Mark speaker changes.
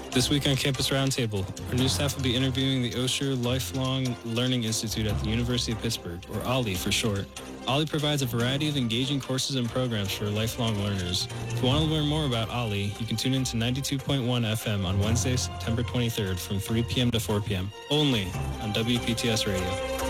Speaker 1: This week on Campus Roundtable, our new staff will be interviewing the Osher Lifelong Learning Institute at the University of Pittsburgh, or OLLI for short. OLLI provides a variety of engaging courses and programs for lifelong learners. If you want to learn more about OLLI, you can tune in to 92.1 FM on Wednesday, September 23rd from 3 p.m. to 4 p.m. only on WPTS Radio.